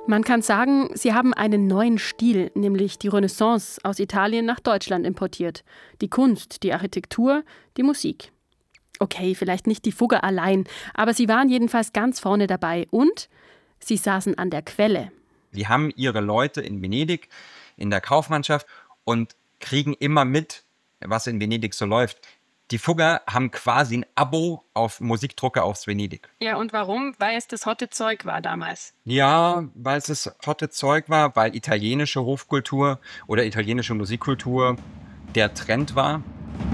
Man kann sagen, sie haben einen neuen Stil, nämlich die Renaissance, aus Italien nach Deutschland importiert. Die Kunst, die Architektur, die Musik. Okay, vielleicht nicht die Fugger allein, aber sie waren jedenfalls ganz vorne dabei und sie saßen an der Quelle. Die haben ihre Leute in Venedig, in der Kaufmannschaft und kriegen immer mit, was in Venedig so läuft. Die Fugger haben quasi ein Abo auf Musikdrucker aus Venedig. Ja, und warum? Weil es das hotte Zeug war damals. Ja, weil es das hotte Zeug war, weil italienische Hofkultur oder italienische Musikkultur der Trend war.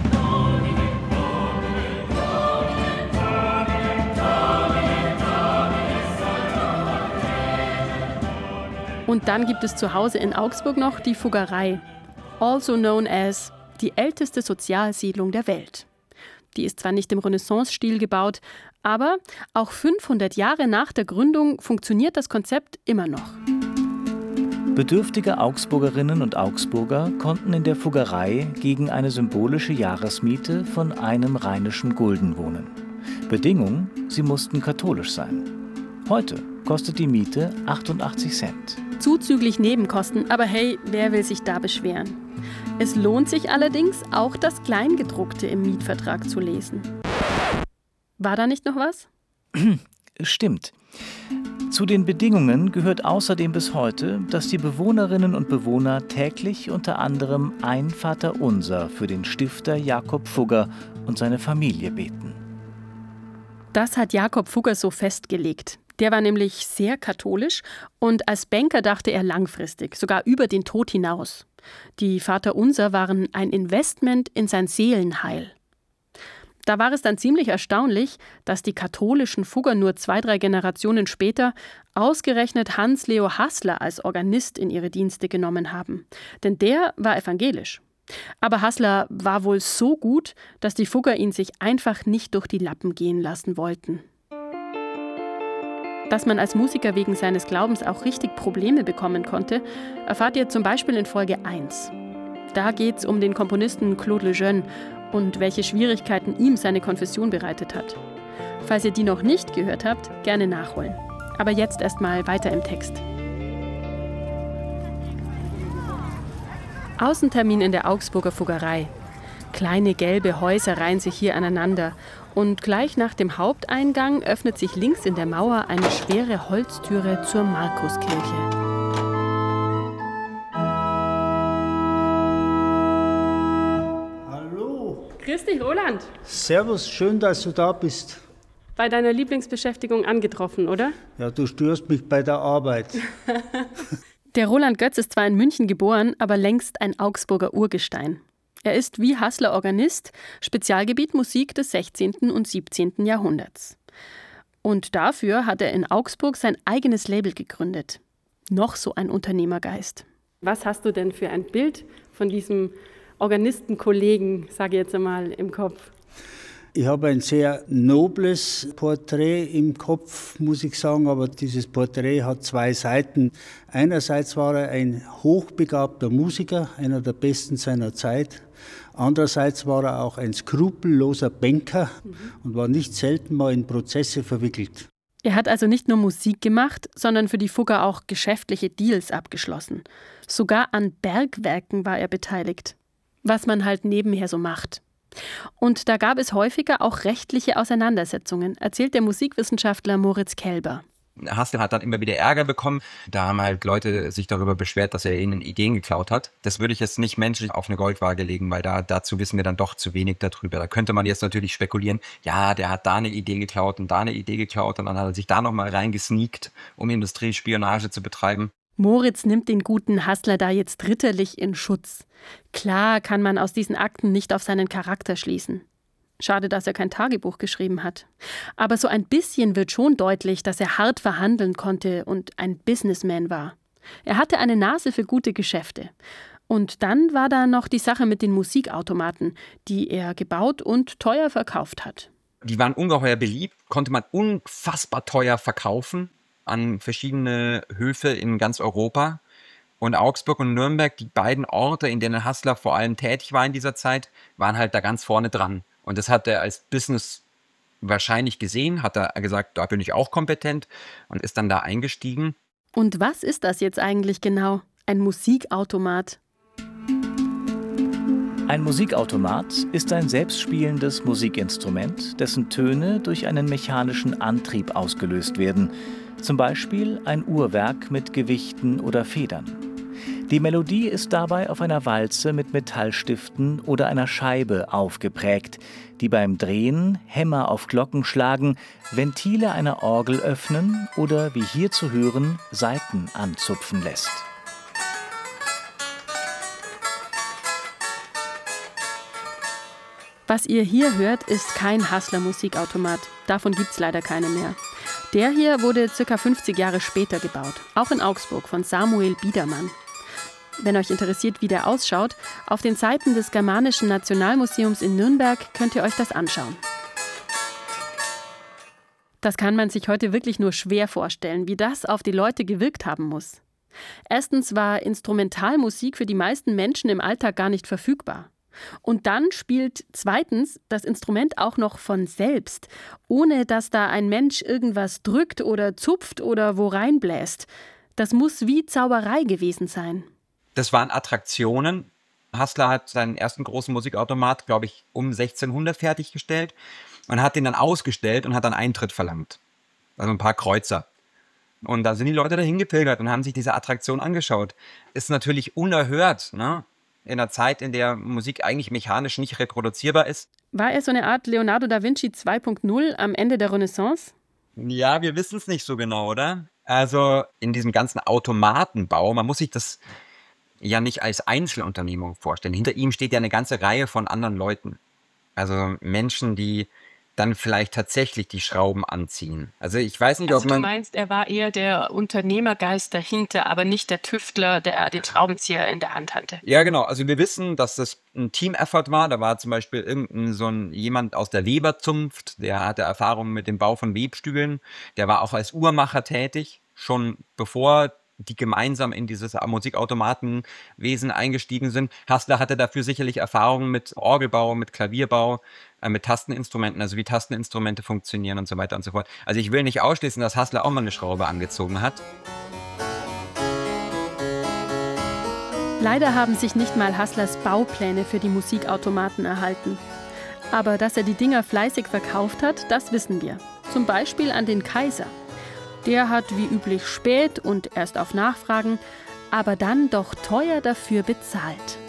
Und dann gibt es zu Hause in Augsburg noch die Fuggerei, also known as die älteste Sozialsiedlung der Welt. Die ist zwar nicht im Renaissance-Stil gebaut, aber auch 500 Jahre nach der Gründung funktioniert das Konzept immer noch. Bedürftige Augsburgerinnen und Augsburger konnten in der Fuggerei gegen eine symbolische Jahresmiete von einem rheinischen Gulden wohnen. Bedingung, sie mussten katholisch sein. Heute kostet die Miete 88 Cent. Zuzüglich Nebenkosten, aber hey, wer will sich da beschweren? Es lohnt sich allerdings, auch das Kleingedruckte im Mietvertrag zu lesen. War da nicht noch was? Stimmt. Zu den Bedingungen gehört außerdem bis heute, dass die Bewohnerinnen und Bewohner täglich unter anderem ein Vaterunser für den Stifter Jakob Fugger und seine Familie beten. Das hat Jakob Fugger so festgelegt. Der war nämlich sehr katholisch und als Banker dachte er langfristig, sogar über den Tod hinaus. Die Vaterunser waren ein Investment in sein Seelenheil. Da war es dann ziemlich erstaunlich, dass die katholischen Fugger nur 2-3 Generationen später ausgerechnet Hans-Leo Haßler als Organist in ihre Dienste genommen haben. Denn der war evangelisch. Aber Haßler war wohl so gut, dass die Fugger ihn sich einfach nicht durch die Lappen gehen lassen wollten. Dass man als Musiker wegen seines Glaubens auch richtig Probleme bekommen konnte, erfahrt ihr zum Beispiel in Folge 1. Da geht's um den Komponisten Claude Lejeune und welche Schwierigkeiten ihm seine Konfession bereitet hat. Falls ihr die noch nicht gehört habt, gerne nachholen. Aber jetzt erstmal weiter im Text. Außentermin in der Augsburger Fuggerei. Kleine gelbe Häuser reihen sich hier aneinander. Und gleich nach dem Haupteingang öffnet sich links in der Mauer eine schwere Holztüre zur Markuskirche. Hallo. Grüß dich, Roland. Servus, schön, dass du da bist. Bei deiner Lieblingsbeschäftigung angetroffen, oder? Ja, du störst mich bei der Arbeit. Der Roland Götz ist zwar in München geboren, aber längst ein Augsburger Urgestein. Er ist wie Haßler Organist, Spezialgebiet Musik des 16. und 17. Jahrhunderts. Und dafür hat er in Augsburg sein eigenes Label gegründet. Noch so ein Unternehmergeist. Was hast du denn für ein Bild von diesem Organistenkollegen, sage ich jetzt einmal, im Kopf? Ich habe ein sehr nobles Porträt im Kopf, muss ich sagen, aber dieses Porträt hat 2 Seiten. Einerseits war er ein hochbegabter Musiker, einer der besten seiner Zeit. Andererseits war er auch ein skrupelloser Banker und war nicht selten mal in Prozesse verwickelt. Er hat also nicht nur Musik gemacht, sondern für die Fugger auch geschäftliche Deals abgeschlossen. Sogar an Bergwerken war er beteiligt. Was man halt nebenher so macht. Und da gab es häufiger auch rechtliche Auseinandersetzungen, erzählt der Musikwissenschaftler Moritz Kelber. Haßler hat dann immer wieder Ärger bekommen. Da haben halt Leute sich darüber beschwert, dass er ihnen Ideen geklaut hat. Das würde ich jetzt nicht menschlich auf eine Goldwaage legen, weil dazu wissen wir dann doch zu wenig darüber. Da könnte man jetzt natürlich spekulieren, ja, der hat da eine Idee geklaut und da eine Idee geklaut und dann hat er sich da nochmal reingesneakt, um Industriespionage zu betreiben. Moritz nimmt den guten Haßler da jetzt ritterlich in Schutz. Klar kann man aus diesen Akten nicht auf seinen Charakter schließen. Schade, dass er kein Tagebuch geschrieben hat. Aber so ein bisschen wird schon deutlich, dass er hart verhandeln konnte und ein Businessman war. Er hatte eine Nase für gute Geschäfte. Und dann war da noch die Sache mit den Musikautomaten, die er gebaut und teuer verkauft hat. Die waren ungeheuer beliebt, konnte man unfassbar teuer verkaufen an verschiedene Höfe in ganz Europa. Und Augsburg und Nürnberg, die beiden Orte, in denen Haßler vor allem tätig war in dieser Zeit, waren halt da ganz vorne dran. Und das hat er als Business wahrscheinlich gesehen, hat er gesagt, da bin ich auch kompetent und ist dann da eingestiegen. Und was ist das jetzt eigentlich genau? Ein Musikautomat? Ein Musikautomat ist ein selbstspielendes Musikinstrument, dessen Töne durch einen mechanischen Antrieb ausgelöst werden, zum Beispiel ein Uhrwerk mit Gewichten oder Federn. Die Melodie ist dabei auf einer Walze mit Metallstiften oder einer Scheibe aufgeprägt, die beim Drehen Hämmer auf Glocken schlagen, Ventile einer Orgel öffnen oder, wie hier zu hören, Saiten anzupfen lässt. Was ihr hier hört, ist kein Hassler-Musikautomat. Davon gibt's leider keine mehr. Der hier wurde ca. 50 Jahre später gebaut, auch in Augsburg von Samuel Biedermann. Wenn euch interessiert, wie der ausschaut, auf den Seiten des Germanischen Nationalmuseums in Nürnberg könnt ihr euch das anschauen. Das kann man sich heute wirklich nur schwer vorstellen, wie das auf die Leute gewirkt haben muss. Erstens war Instrumentalmusik für die meisten Menschen im Alltag gar nicht verfügbar. Und dann spielt zweitens das Instrument auch noch von selbst, ohne dass da ein Mensch irgendwas drückt oder zupft oder wo reinbläst. Das muss wie Zauberei gewesen sein. Das waren Attraktionen. Hassler hat seinen ersten großen Musikautomat, glaube ich, um 1600 fertiggestellt und hat den dann ausgestellt und hat dann Eintritt verlangt. Also ein paar Kreuzer. Und da sind die Leute dahin gepilgert und haben sich diese Attraktion angeschaut. Ist natürlich unerhört, ne? In einer Zeit, in der Musik eigentlich mechanisch nicht reproduzierbar ist. War er so eine Art Leonardo da Vinci 2.0 am Ende der Renaissance? Ja, wir wissen es nicht so genau, oder? Also in diesem ganzen Automatenbau, man muss sich das ja nicht als Einzelunternehmung vorstellen. Hinter ihm steht ja eine ganze Reihe von anderen Leuten. Also Menschen, die dann vielleicht tatsächlich die Schrauben anziehen. Also ich weiß nicht, ob man... Du meinst, er war eher der Unternehmergeist dahinter, aber nicht der Tüftler, der den Schraubenzieher in der Hand hatte. Ja, genau. Also wir wissen, dass das ein Team-Effort war. Da war zum Beispiel jemand aus der Weberzunft, der hatte Erfahrung mit dem Bau von Webstühlen. Der war auch als Uhrmacher tätig, schon bevor die gemeinsam in dieses Musikautomatenwesen eingestiegen sind. Hassler hatte dafür sicherlich Erfahrungen mit Orgelbau, mit Klavierbau, mit Tasteninstrumenten, also wie Tasteninstrumente funktionieren und so weiter und so fort. Also ich will nicht ausschließen, dass Hassler auch mal eine Schraube angezogen hat. Leider haben sich nicht mal Hasslers Baupläne für die Musikautomaten erhalten. Aber dass er die Dinger fleißig verkauft hat, das wissen wir. Zum Beispiel an den Kaiser. Der hat wie üblich spät und erst auf Nachfragen, aber dann doch teuer dafür bezahlt.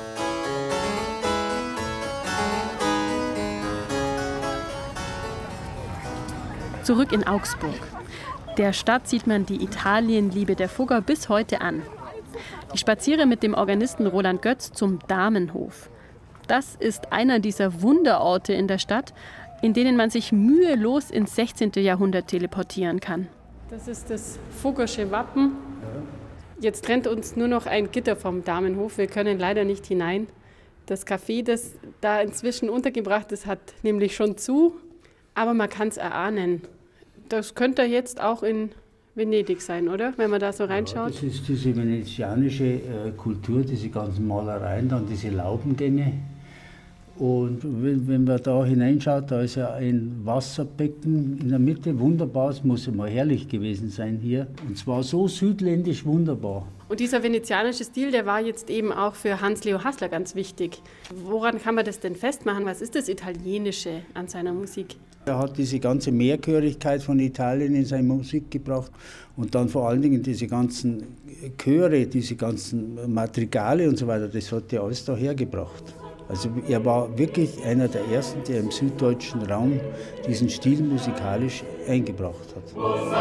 Zurück in Augsburg. Der Stadt sieht man die Italienliebe der Fugger bis heute an. Ich spaziere mit dem Organisten Roland Götz zum Damenhof. Das ist einer dieser Wunderorte in der Stadt, in denen man sich mühelos ins 16. Jahrhundert teleportieren kann. Das ist das Fuggersche Wappen. Jetzt trennt uns nur noch ein Gitter vom Damenhof. Wir können leider nicht hinein. Das Café, das da inzwischen untergebracht ist, hat nämlich schon zu. Aber man kann es erahnen. Das könnte jetzt auch in Venedig sein, oder? Wenn man da so reinschaut. Ja, das ist diese venezianische Kultur, diese ganzen Malereien, dann diese Laubengänge. Und wenn man da hineinschaut, da ist ja ein Wasserbecken in der Mitte, wunderbar, es muss immer herrlich gewesen sein hier. Und zwar so südländisch wunderbar. Und dieser venezianische Stil, der war jetzt eben auch für Hans-Leo Hassler ganz wichtig. Woran kann man das denn festmachen? Was ist das Italienische an seiner Musik? Er hat diese ganze Mehrchörigkeit von Italien in seine Musik gebracht und dann vor allen Dingen diese ganzen Chöre, diese ganzen Madrigale und so weiter, das hat er alles da hergebracht. Also er war wirklich einer der Ersten, der im süddeutschen Raum diesen Stil musikalisch eingebracht hat.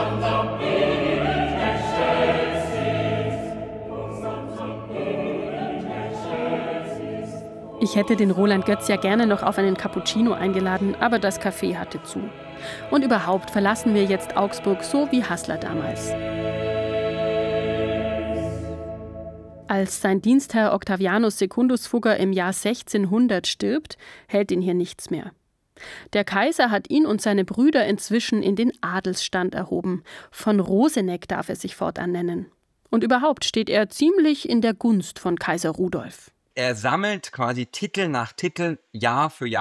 Ich hätte den Roland Götz ja gerne noch auf einen Cappuccino eingeladen, aber das Café hatte zu. Und überhaupt verlassen wir jetzt Augsburg so wie Hassler damals. Als sein Dienstherr Octavianus Secundus Fugger im Jahr 1600 stirbt, hält ihn hier nichts mehr. Der Kaiser hat ihn und seine Brüder inzwischen in den Adelsstand erhoben. Von Roseneck darf er sich fortan nennen. Und überhaupt steht er ziemlich in der Gunst von Kaiser Rudolf. Er sammelt quasi Titel nach Titel Jahr für Jahr